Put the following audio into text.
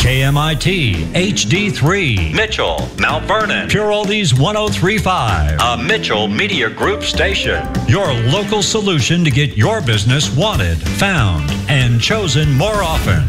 KMIT, HD3, Mitchell, Mount Vernon, Pure Oldies 1035, a Mitchell Media Group station. your local solution to get your business wanted, found, and chosen more often.